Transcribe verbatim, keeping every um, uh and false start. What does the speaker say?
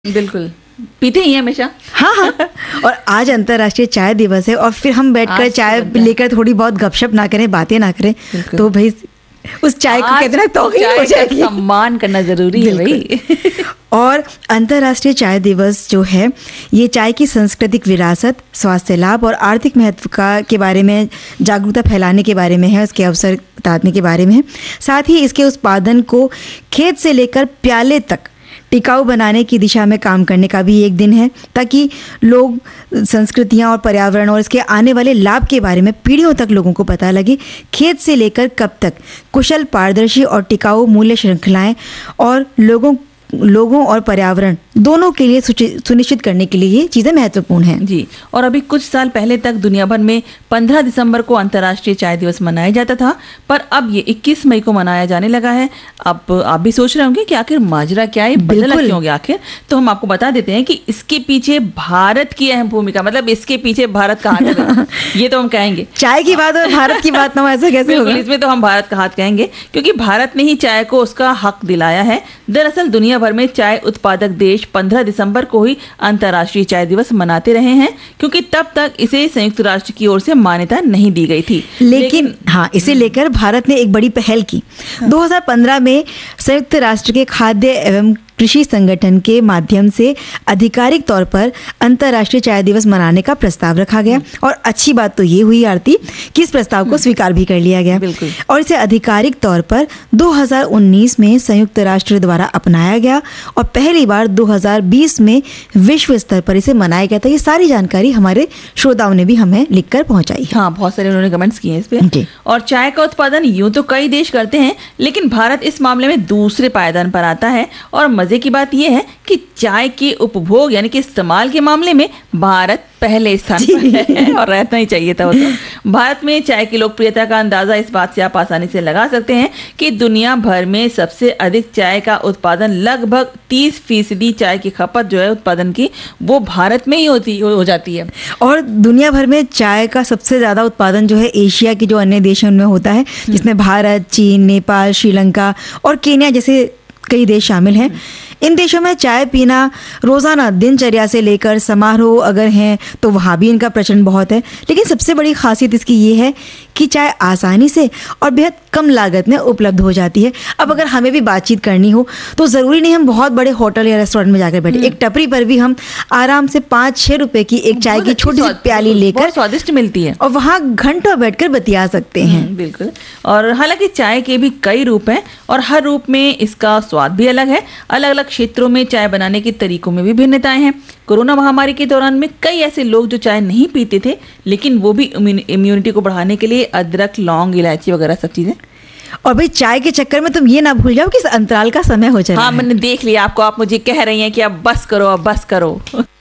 बिल्कुल पीते ही हैं हमेशा। हाँ हाँ और आज अंतर्राष्ट्रीय चाय दिवस है और फिर हम बैठकर चाय लेकर थोड़ी बहुत गपशप ना करें, बातें ना करें, तो भाई उस चाय को कहते ना तौहीन हो जाएगी। सम्मान करना जरूरी है भाई। और अंतर्राष्ट्रीय चाय दिवस जो है ये चाय की सांस्कृतिक विरासत, स्वास्थ्य लाभ और आर्थिक महत्व का के बारे में जागरूकता फैलाने के बारे में है, उसके अवसर बताने के बारे में है। साथ ही इसके उत्पादन को खेत से लेकर प्याले तक टिकाऊ बनाने की दिशा में काम करने का भी एक दिन है, ताकि लोग संस्कृतियां और पर्यावरण और इसके आने वाले लाभ के बारे में पीढ़ियों तक लोगों को पता लगे। खेत से लेकर कब तक कुशल, पारदर्शी और टिकाऊ मूल्य श्रृंखलाएं और लोगों लोगों और पर्यावरण दोनों के लिए सुनिश्चित करने के लिए ये चीज़ें महत्वपूर्ण हैं। जी, और अभी कुछ साल पहले तक दुनिया भर में पंद्रह दिसंबर को अंतर्राष्ट्रीय चाय दिवस मनाया जाता था, पर अब ये इक्कीस मई को मनाया जाने लगा है। अब आप भी सोच रहे होंगे कि आखिर माजरा क्या है, बदला क्यों हो गया आखिर? तो हम आपको बता देते हैं कि इसके पीछे भारत की अहम भूमिका, मतलब इसके पीछे भारत का हाथ है। ये तो हम कहेंगे, चाय की बात और भारत की बात ना हो, ऐसा कैसे होगा? इसमें तो हम भारत का हाथ कहेंगे, क्योंकि भारत ने ही चाय को उसका हक दिलाया है। दरअसल दुनिया भर में चाय उत्पादक देश पंद्रह दिसंबर को ही अंतर्राष्ट्रीय चाय दिवस मनाते रहे हैं, क्योंकि तब तक इसे संयुक्त राष्ट्र की ओर से मान्यता नहीं दी गई थी। लेकिन, लेकिन हाँ, इसे लेकर भारत ने एक बड़ी पहल की। हाँ। दो हज़ार पंद्रह में संयुक्त राष्ट्र के खाद्य एवं कृषि संगठन के माध्यम से आधिकारिक तौर पर अंतर्राष्ट्रीय चाय दिवस मनाने का प्रस्ताव रखा गया, और अच्छी बात तो ये हुई आरती कि इस प्रस्ताव को स्वीकार भी कर लिया गया, और इसे आधिकारिक तौर पर दो हज़ार उन्नीस में संयुक्त राष्ट्र द्वारा अपनाया गया और पहली बार दो हज़ार बीस में विश्व स्तर पर इसे मनाया गया था। ये सारी जानकारी हमारे श्रोताओं ने भी हमें लिखकर पहुंचाई है। हाँ, बहुत सारे उन्होंने कमेंट्स किए इस पे। और चाय का उत्पादन यूं तो कई देश करते हैं, लेकिन भारत इस मामले में दूसरे पायदान पर आता है। और मजे की बात यह है कि चाय के उपभोग यानी कि इस्तेमाल के मामले में भारत पहले स्थान पर है, और रहना ही चाहिए था वो तो। भारत में चाय की लोकप्रियता का अंदाजा इस बात से आप आसानी से लगा सकते हैं कि दुनिया भर में सबसे अधिक चाय का उत्पादन, लगभग तीस फीसदी चाय की खपत जो है उत्पादन की, वो भारत में ही होती हो जाती है। और दुनिया भर में चाय का सबसे ज्यादा उत्पादन जो है एशिया के जो अन्य देशों में होता है, जिसमें भारत, चीन, नेपाल, श्रीलंका और केन्या जैसे कई देश शामिल हैं। इन देशों में चाय पीना रोज़ाना दिनचर्या से लेकर समारोह अगर हैं तो वहाँ भी इनका प्रचलन बहुत है। लेकिन सबसे बड़ी खासियत इसकी ये है कि चाय आसानी से और बेहद कम लागत में उपलब्ध हो जाती है। अब अगर हमें भी बातचीत करनी हो तो ज़रूरी नहीं हम बहुत बड़े होटल या रेस्टोरेंट में जाकर बैठे, एक टपरी पर भी हम आराम से पाँच छः रुपए की एक चाय की छोटी सी प्याली लेकर, स्वादिष्ट मिलती है, और वहाँ घंटों बैठकर बतिया सकते हैं। बिल्कुल। और हालांकि चाय के भी कई रूप हैं और हर रूप में इसका स्वाद भी अलग है। अलग अलग क्षेत्रों में चाय बनाने के तरीकों में भी भिन्नताएं हैं। कोरोना महामारी के दौरान में कई ऐसे लोग जो चाय नहीं पीते थे, लेकिन वो भी इम्यूनिटी को बढ़ाने के लिए अदरक, लौंग, इलायची वगैरह सब चीजें। और भाई चाय के चक्कर में तुम ये ना भूल जाओ कि इस अंतराल का समय हो चला। हाँ, मैंने देख लिया आपको, आप मुझे कह रही हैं कि अब बस करो, अब बस करो।